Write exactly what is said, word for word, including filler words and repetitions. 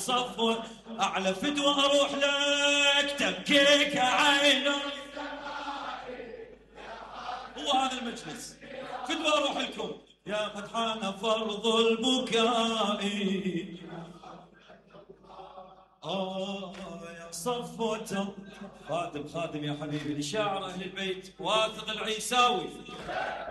صفوة أعلى فدوة أروح لك تبكيك عينه. هو هذا المجلس فدوة أروح لكم يا قد حان فرض البكاء. آه يا صفوة خادم خادم يا حبيبي لشاعر أهل البيت واثق العيساوي.